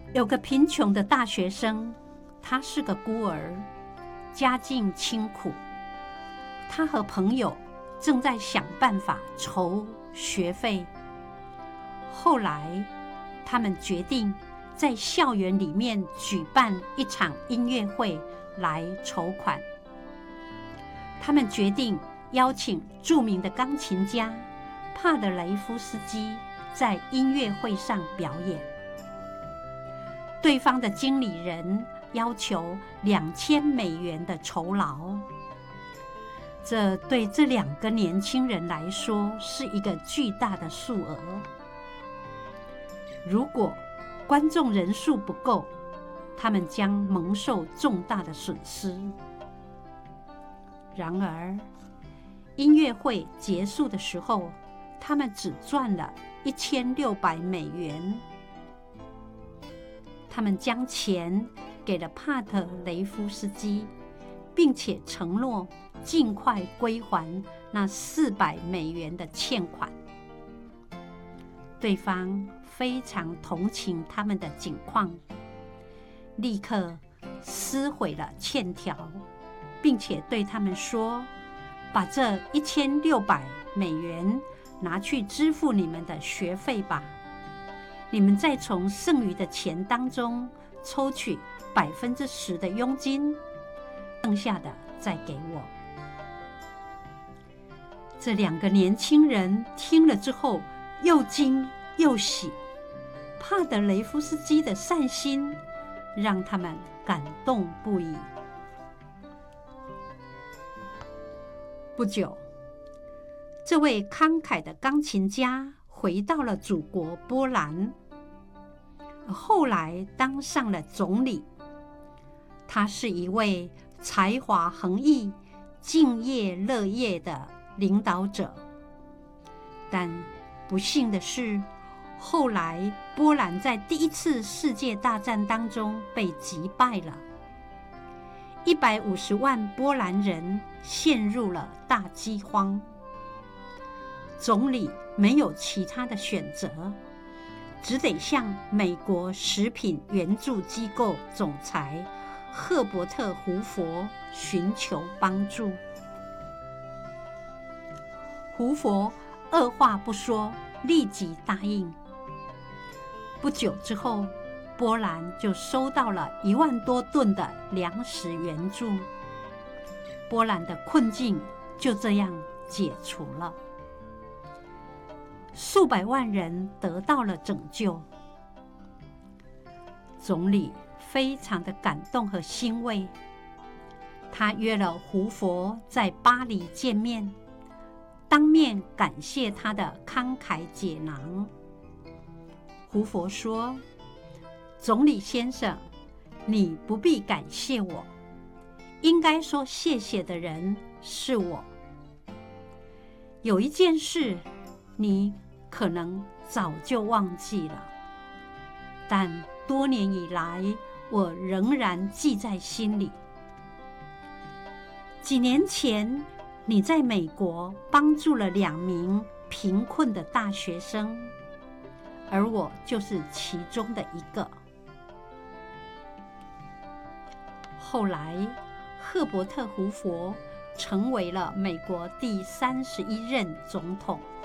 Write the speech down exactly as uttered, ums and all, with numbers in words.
有个贫穷的大学生，他是个孤儿，家境清苦。他和朋友正在想办法筹学费。后来，他们决定在校园里面举办一场音乐会来筹款。他们决定邀请著名的钢琴家帕德雷夫斯基在音乐会上表演。对方的经理人要求两千美元的酬劳，这对这两个年轻人来说是一个巨大的数额。如果观众人数不够，他们将蒙受重大的损失。然而，音乐会结束的时候，他们只赚了一千六百美元。他们将钱给了帕特雷夫斯基，并且承诺尽快归还那四百美元的欠款。对方非常同情他们的境况，立刻撕毁了欠条，并且对他们说：“把这一千六百美元拿去支付你们的学费吧。你们再从剩余的钱当中抽取百分之十的佣金，剩下的再给我。”这两个年轻人听了之后，又惊又喜。帕德雷夫斯基的善心让他们感动不已。不久，这位慷慨的钢琴家回到了祖国波兰，后来当上了总理。他是一位才华横溢、敬业乐业的领导者。但不幸的是，后来波兰在第一次世界大战当中被击败了，一百五十万波兰人陷入了大饥荒。总理没有其他的选择，只得向美国食品援助机构总裁赫伯特·胡佛寻求帮助。胡佛二话不说，立即答应。不久之后，波兰就收到了一万多吨的粮食援助，波兰的困境就这样解除了。数百万人得到了拯救。总理非常的感动和欣慰，他约了胡佛在巴黎见面，当面感谢他的慷慨解囊。胡佛说：“总理先生，你不必感谢我，应该说谢谢的人是我。有一件事，你可能早就忘记了，但多年以来，我仍然记在心里。几年前，你在美国帮助了两名贫困的大学生，而我就是其中的一个。”后来，赫伯特·胡佛成为了美国第三十一任总统。